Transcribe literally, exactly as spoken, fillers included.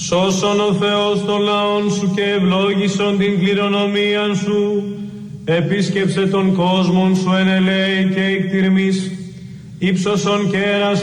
Σώσον ο Θεός των λαών σου και ευλόγησον την κληρονομίαν σου. Επίσκεψε τον κόσμον σου εν ελέη και εκτιρμής. Ήψωσον κέρας